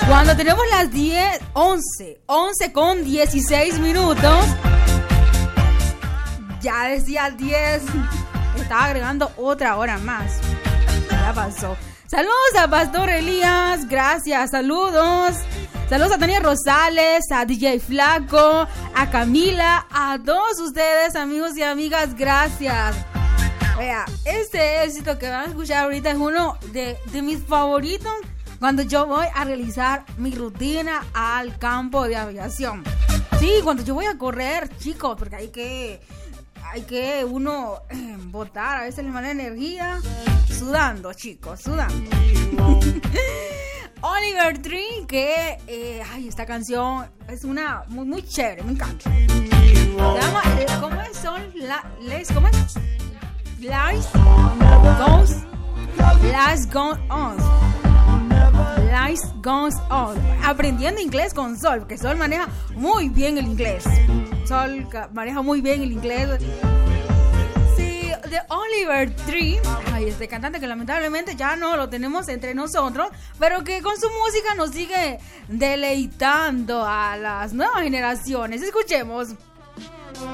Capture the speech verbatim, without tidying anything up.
Cuando tenemos las diez, once, once con dieciséis minutos, ya decía diez, estaba agregando otra hora más. Ya pasó. Saludos a Pastor Elías, gracias, saludos. Saludos a Tania Rosales, a D J Flaco, a Camila, a todos ustedes, amigos y amigas, gracias. Vea, este éxito que van a escuchar ahorita es uno de, de mis favoritos cuando yo voy a realizar mi rutina al campo de aviación. Sí, cuando yo voy a correr, chicos, porque hay que, hay que uno eh, botar, a veces le manda energía, sudando, chicos, sudando. Oliver Tree, que, eh, ay, esta canción es una muy, muy chévere, me encanta. Se llama, ¿cómo es? Son la, les, ¿cómo es? Lies goes, lies goes on. Lies goes on. Aprendiendo inglés con Sol, porque Sol maneja muy bien el inglés. Sol maneja muy bien el inglés. Sí, de Oliver Tree. Ay, este cantante que lamentablemente ya no lo tenemos entre nosotros, pero que con su música nos sigue deleitando a las nuevas generaciones. Escuchemos.